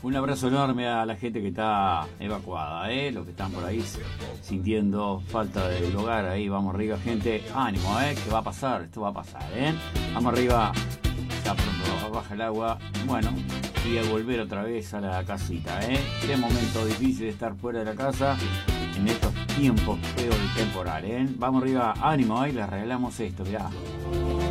Un abrazo enorme a la gente que está evacuada, los que están por ahí sintiendo falta del hogar. Ahí vamos arriba, gente. Ánimo, que va a pasar, esto va a pasar, Vamos arriba, ya pronto baja el agua. Bueno, y a volver otra vez a la casita, Qué momento difícil de estar fuera de la casa en estos tiempos feos y temporales, Vamos arriba, ánimo, les regalamos esto, mirá.